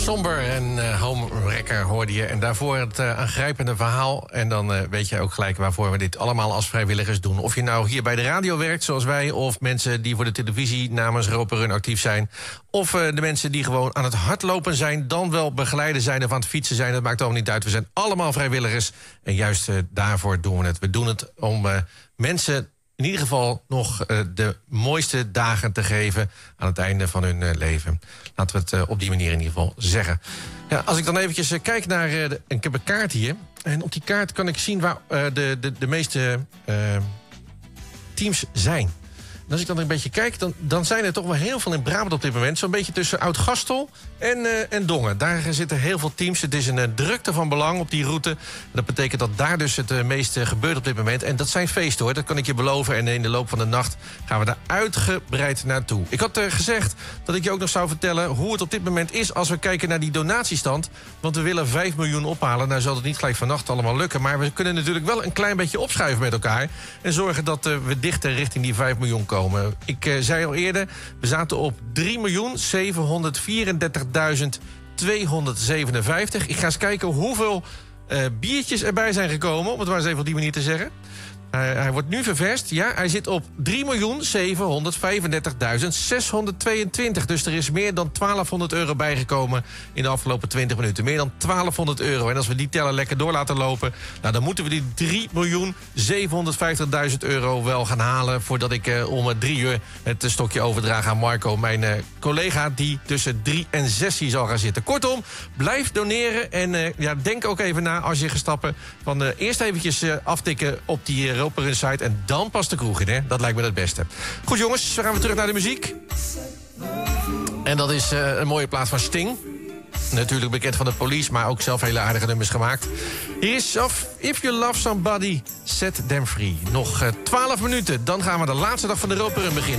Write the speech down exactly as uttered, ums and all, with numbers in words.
Somber en uh, Home Wrecker hoorde je. En daarvoor het uh, aangrijpende verhaal. En dan uh, weet je ook gelijk waarvoor we dit allemaal als vrijwilligers doen. Of je nou hier bij de radio werkt, zoals wij... of mensen die voor de televisie namens Europa Run actief zijn... of uh, de mensen die gewoon aan het hardlopen zijn... dan wel begeleiden zijn of aan het fietsen zijn. Dat maakt allemaal niet uit. We zijn allemaal vrijwilligers. En juist uh, daarvoor doen we het. We doen het om uh, mensen... in ieder geval nog uh, de mooiste dagen te geven aan het einde van hun uh, leven. Laten we het uh, op die manier in ieder geval zeggen. Ja, als ik dan eventjes uh, kijk naar... Uh, de, ik heb een kaart hier. En op die kaart kan ik zien waar uh, de, de, de meeste uh, teams zijn. En als ik dan een beetje kijk, dan, dan zijn er toch wel heel veel in Brabant op dit moment. Zo'n beetje tussen Oud-Gastel en, uh, en Dongen. Daar zitten heel veel teams. Het is een uh, drukte van belang op die route. En dat betekent dat daar dus het uh, meeste gebeurt op dit moment. En dat zijn feesten hoor, dat kan ik je beloven. En in de loop van de nacht gaan we daar uitgebreid naartoe. Ik had uh, gezegd dat ik je ook nog zou vertellen hoe het op dit moment is... als we kijken naar die donatiestand. Want we willen vijf miljoen ophalen. Nou zal het niet gelijk vannacht allemaal lukken. Maar we kunnen natuurlijk wel een klein beetje opschuiven met elkaar. En zorgen dat uh, we dichter richting die vijf miljoen komen. Komen. Ik uh, zei al eerder, we zaten op drie miljoen zevenhonderdvierendertigduizend tweehonderdzevenenvijftig. Ik ga eens kijken hoeveel uh, biertjes erbij zijn gekomen... om het maar eens even op die manier te zeggen. Uh, hij wordt nu ververst. Ja, hij zit op drie miljoen zevenhonderdvijfendertigduizend zeshonderdtweeëntwintig. Dus er is meer dan twaalfhonderd euro bijgekomen in de afgelopen twintig minuten. Meer dan twaalfhonderd euro. En als we die teller lekker door laten lopen... Nou, dan moeten we die drie miljoen zevenhonderdvijftigduizend euro wel gaan halen... voordat ik uh, om drie uur het uh, stokje overdraag aan Marco... mijn uh, collega die tussen drie en zes hier zal gaan zitten. Kortom, blijf doneren en uh, ja, denk ook even na als je gaat stappen... van uh, eerst eventjes uh, aftikken op die... Uh, Europa Run site en dan pas de kroeg in, hè? Dat lijkt me het beste. Goed jongens, we gaan weer terug naar de muziek. En dat is uh, een mooie plaat van Sting. Natuurlijk bekend van de Police, maar ook zelf hele aardige nummers gemaakt. Hier is of If You Love Somebody, Set Them Free. Nog uh, twaalf minuten, dan gaan we de laatste dag van de Europa Run beginnen.